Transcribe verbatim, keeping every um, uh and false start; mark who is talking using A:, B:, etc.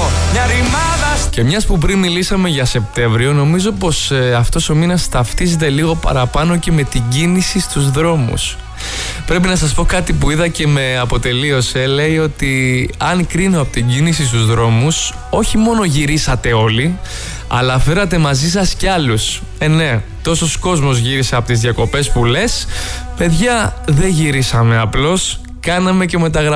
A: μια ρημάδα.
B: Και μιας που πριν μιλήσαμε για Σεπτέμβριο, νομίζω πως ε, αυτός ο μήνας ταυτίζεται λίγο παραπάνω και με την κίνηση στους δρόμους. Πρέπει να σας πω κάτι που είδα και με αποτελείωσε. Λέει ότι αν κρίνω από την κίνηση στους δρόμους, όχι μόνο γυρίσατε όλοι, αλλά φέρατε μαζί σας κι άλλους. Ε ναι, τόσος κόσμος γύρισε από τις διακοπές που λες. Παιδιά, δεν γυρίσαμε απλώς, κάναμε και μεταγραφές.